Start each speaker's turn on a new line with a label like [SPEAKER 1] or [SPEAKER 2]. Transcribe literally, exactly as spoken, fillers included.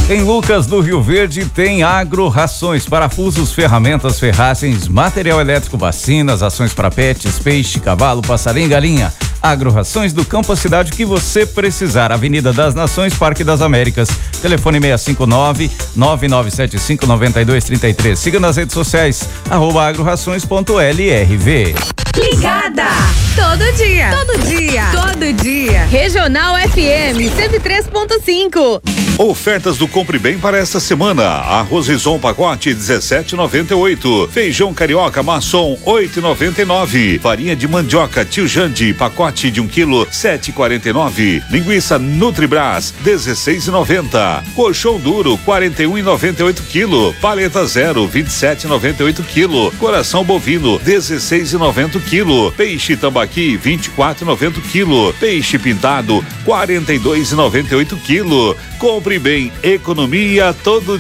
[SPEAKER 1] Em Lucas do Rio Verde tem Agro Rações, parafusos, ferramentas, ferragens, material elétrico, vacinas, ações para pets, peixe, cavalo, passarinho e galinha. Agro Rações do campo à cidade que você precisar. Avenida das Nações, Parque das Américas. Telefone seis cinco nove, nove nove sete cinco, nove dois três três. Siga nas redes sociais, arroba agrorações.lrv.
[SPEAKER 2] Ligada! Todo dia! Todo dia! Todo dia! Regional F M cento e três ponto cinco.
[SPEAKER 3] Ofertas do Compre Bem para esta semana. Arroz Rison pacote dezessete e noventa e oito. Feijão carioca maçom oito e noventa e nove. Farinha de mandioca Tio Jandi pacote de um quilo sete e quarenta e nove. Linguiça Nutribras dezesseis e noventa. Colchão duro quarenta e um e noventa e oito quilo. Paleta zero vinte e sete e noventa e oito quilo. Coração bovino dezesseis e noventa quilo. Peixe tambaqui vinte e quatro e noventa quilo. Peixe pintado quarenta e dois e noventa e oito quilo. Compre Bem, economia todo